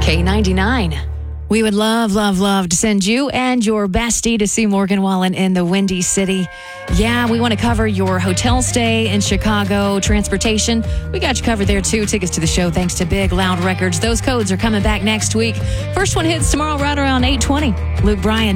K99. We would love to send you and your bestie to see Morgan Wallen in the Windy City. Yeah, we want to cover your hotel stay in Chicago, transportation. We got you covered there too. Tickets to the show thanks to Big Loud Records. Those codes are coming back next week. First one hits tomorrow right around 8:20. Luke Bryan.